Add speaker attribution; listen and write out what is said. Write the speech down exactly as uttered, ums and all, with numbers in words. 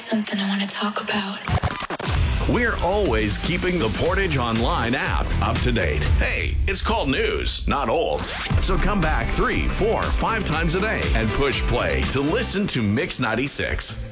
Speaker 1: something I want to talk about.
Speaker 2: We're always keeping the Portage Online app up to date. Hey, it's called news, not old. So come back three, four, five times a day and push play to listen to Mix ninety-six.